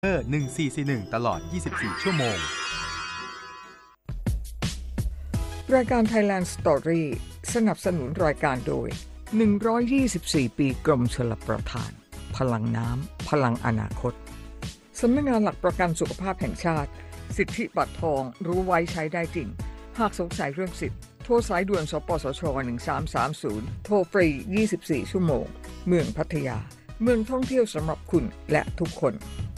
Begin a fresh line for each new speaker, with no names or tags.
1441ตลอด24ชั่วโมง
รายการ Thailand Story สนับสนุนรายการโดย124ปีกรมชลประทานพลังน้ำพลังอนาคตสำนักงานหลักประกันสุขภาพแห่งชาติสิทธิบัตรทองรู้ไว้ใช้ได้จริงหากสงสัยเรื่องสิทธิ์โทรสายด่วนสปสช1330โทรฟรี24ชั่วโมงเมืองพัทยาเมืองท่องเที่ยวสำหรับคุณและทุกคน